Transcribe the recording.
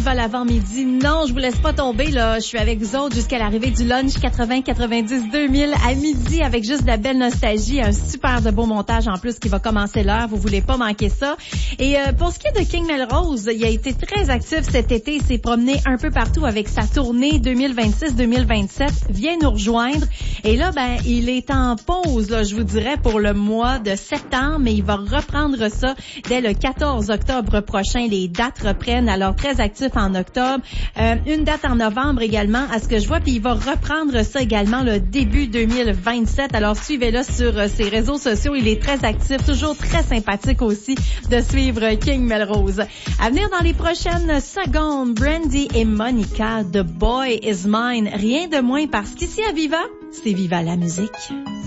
Viva l'avant-midi. Non, je vous laisse pas tomber, là. Je suis avec vous autres jusqu'à l'arrivée du lunch 80, 90, 2000 à midi avec juste de la belle nostalgie. Un super de beau montage en plus qui va commencer l'heure. Vous voulez pas manquer ça. Et pour ce qui est de King Melrose, il a été très actif cet été. Il s'est promené un peu partout avec sa tournée 2026-2027. Viens nous rejoindre. Et là, il est en pause, là, je vous dirais, pour le mois de septembre, mais il va reprendre ça dès le 14 octobre prochain. Les dates reprennent, alors très actif en octobre. Une date en novembre également, à ce que je vois, puis il va reprendre ça également le début 2027. Alors suivez-le sur ses réseaux sociaux, il est très actif, toujours très sympathique aussi de suivre King Melrose. À venir dans les prochaines secondes, Brandy et Monica, The Boy Is Mine. Rien de moins parce qu'ici à Viva, c'est Viva la musique.